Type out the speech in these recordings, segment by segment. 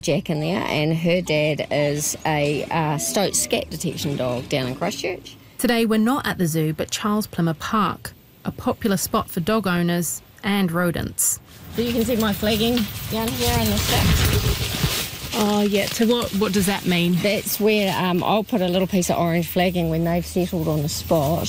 Jack in there, and her dad is a stoat scat detection dog down in Christchurch. Today we're not at the zoo, but Charles Plummer Park, a popular spot for dog owners and rodents. So you can see my flagging down here in the stick. Oh, yeah. So what does that mean? That's where I'll put a little piece of orange flagging when they've settled on the spot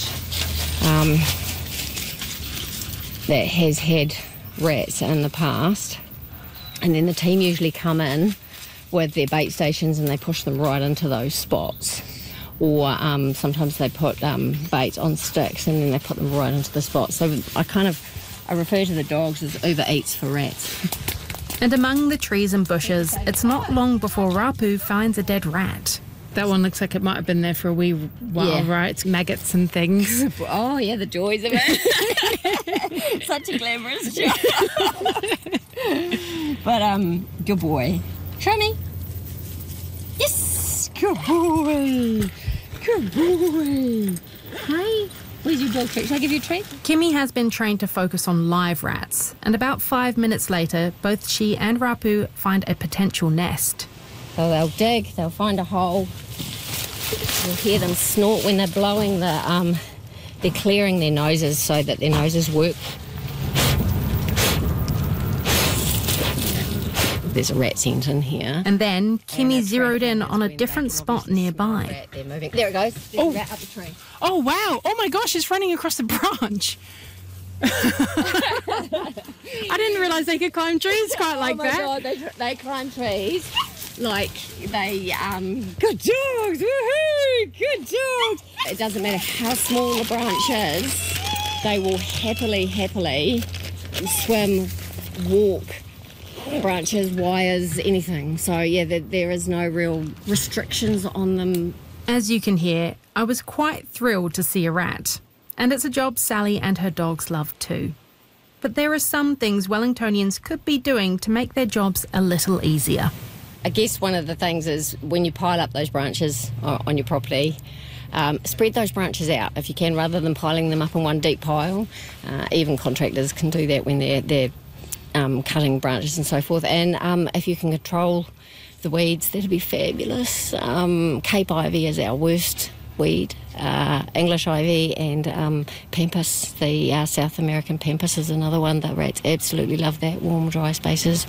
that has had rats in the past. And then the team usually come in with their bait stations and they push them right into those spots. Or sometimes they put baits on sticks and then they put them right into the spots. So I refer to the dogs as Uber Eats for rats. And among the trees and bushes, it's not long before Rapu finds a dead rat. That one looks like it might have been there for a wee while, right? It's maggots and things. Oh, yeah, the joys of it. Such a glamorous job. But, good boy. Show me. Yes! Good boy. Good boy. Hi. Where's your dog treat? Shall I give you a treat? Kimmy has been trained to focus on live rats, and about 5 minutes later, both she and Rapu find a potential nest. So they'll dig, they'll find a hole. You'll hear them snort when they're blowing they're clearing their noses so that their noses work. There's a rat scent in here. And then Kimmy zeroed in on a different spot nearby. They're moving. There it goes. There's a rat up the tree. Oh, wow. Oh, my gosh, it's running across the branch. I didn't realise they could climb trees quite like that. Oh, my God, they climb trees. Like, they, good dogs, woohoo, good dogs. It doesn't matter how small the branch is, they will happily swim, walk, branches, wires, anything. So, yeah, there is no real restrictions on them. As you can hear, I was quite thrilled to see a rat. And it's a job Sally and her dogs love too. But there are some things Wellingtonians could be doing to make their jobs a little easier. I guess one of the things is when you pile up those branches on your property, spread those branches out if you can, rather than piling them up in one deep pile. Even contractors can do that when they're cutting branches and so forth. And if you can control the weeds, that'd be fabulous. Cape ivy is our worst weed. English ivy and pampas, the South American pampas is another one. The rats absolutely love that, warm, dry spaces.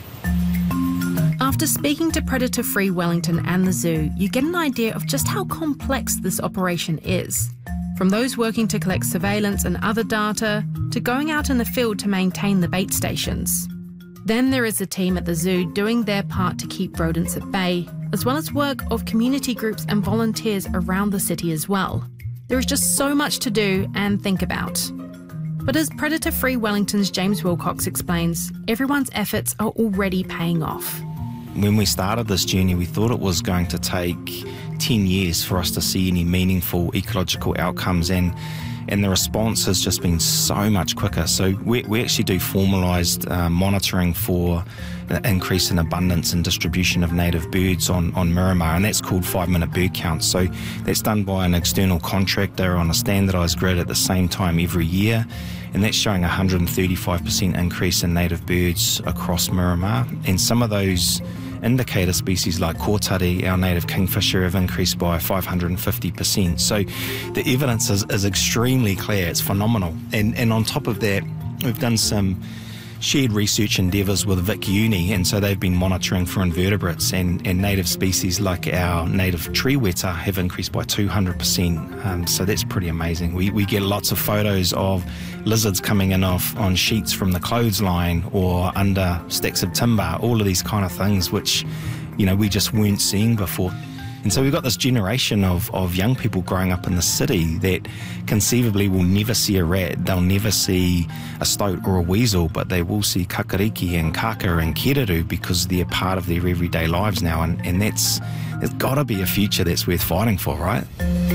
After speaking to Predator Free Wellington and the zoo, you get an idea of just how complex this operation is. From those working to collect surveillance and other data, to going out in the field to maintain the bait stations. Then there is a team at the zoo doing their part to keep rodents at bay, as well as work of community groups and volunteers around the city as well. There is just so much to do and think about. But as Predator Free Wellington's James Wilcox explains, everyone's efforts are already paying off. When we started this journey, we thought it was going to take 10 years for us to see any meaningful ecological outcomes, and the response has just been so much quicker. So we actually do formalised monitoring for an increase in abundance and distribution of native birds on Miramar, and that's called 5-minute bird count. So that's done by an external contractor on a standardised grid at the same time every year, and that's showing a 135% increase in native birds across Miramar. And some of those indicator species like kōtari, our native kingfisher, have increased by 550%. So the evidence is extremely clear. It's phenomenal. And on top of that, we've done some shared research endeavours with Vic Uni, and so they've been monitoring for invertebrates, and native species like our native tree weta have increased by 200%. So that's pretty amazing. We get lots of photos of lizards coming in on sheets from the clothesline or under stacks of timber, all of these kind of things which, you know, we just weren't seeing before. And so we've got this generation of young people growing up in the city that conceivably will never see a rat, they'll never see a stoat or a weasel, but they will see kakariki and kaka and kereru because they're part of their everyday lives now, and there's got to be a future that's worth fighting for, right?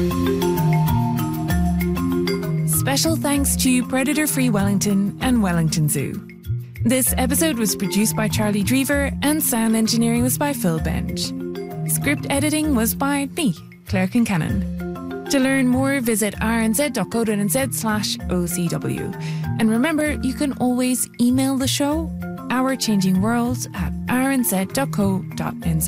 Special thanks to Predator Free Wellington and Wellington Zoo. This episode was produced by Charlie Drever and sound engineering was by Phil Benj. Script editing was by me, Claire Kincannon. To learn more, visit rnz.co.nz/OCW. And remember, you can always email the show Our Changing World at rnz.co.nz.